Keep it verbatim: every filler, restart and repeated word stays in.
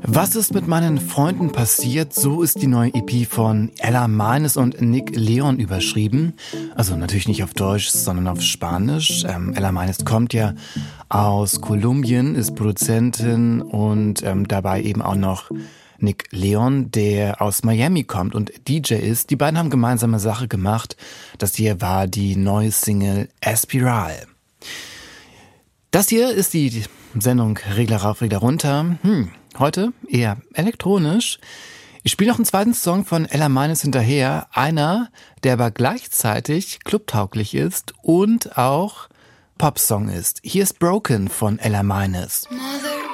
Was ist mit meinen Freunden passiert? So ist die neue E P von Ella Meines und Nick Leon überschrieben. Also natürlich nicht auf Deutsch, sondern auf Spanisch. Ähm, Ella Meines kommt ja aus Kolumbien, ist Produzentin und ähm, dabei eben auch noch Nick Leon, der aus Miami kommt und D J ist. Die beiden haben gemeinsame Sache gemacht. Das hier war die neue Single Espiral. Das hier ist die Sendung Regler rauf, Regler runter. Hm, heute eher elektronisch. Ich spiele noch einen zweiten Song von Ella Meines hinterher. Einer, der aber gleichzeitig clubtauglich ist und auch Popsong ist. Hier ist Broken von Ella Meines. Mother